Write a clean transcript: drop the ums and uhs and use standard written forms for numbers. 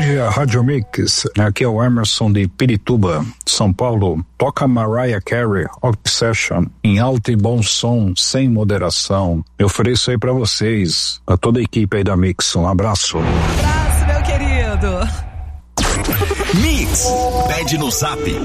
Tarde, a Rádio Mix. Aqui é o Emerson de Pirituba, São Paulo. Toca Mariah Carey, Obsession, em alto e bom som, sem moderação. Eu ofereço aí pra vocês, a toda a equipe aí da Mix. Um abraço. Abraço, meu querido. Mix, pede no Zap